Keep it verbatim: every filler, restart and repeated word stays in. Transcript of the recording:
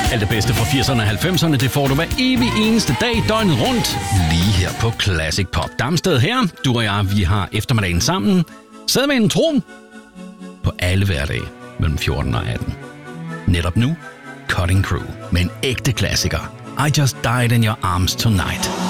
Alt det bedste fra firserne og halvfemserne, det får du hver evig eneste dag, døgnet rundt, lige her på Classic Pop. Damsted her, du og jeg, vi har eftermiddagen sammen. Sædvanen tro på alle hverdage mellem fjorten og atten. Netop nu, Cutting Crew med en ægte klassiker. I Just Died in Your Arms Tonight.